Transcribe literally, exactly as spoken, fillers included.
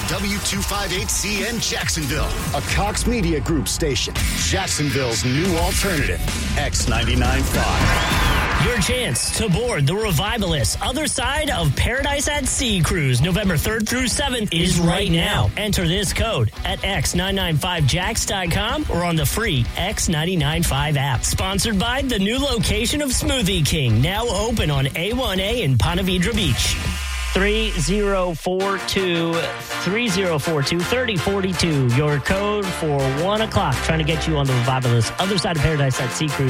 W two fifty-eight C N Jacksonville, a Cox Media Group station. Jacksonville's new alternative, X ninety-nine point five. Your chance to board the Revivalist Other Side of Paradise at Sea cruise November third through seventh is right now. Enter this code at x nine nine five jacks dot com or on the free X ninety-nine point five app. Sponsored by the new location of Smoothie King, now open on A one A in Ponte Vedra Beach. three zero four two, three zero four two, three zero four two. Your code for one o'clock. Trying to get you on the Revivalist Other Side of Paradise at Sea cruise.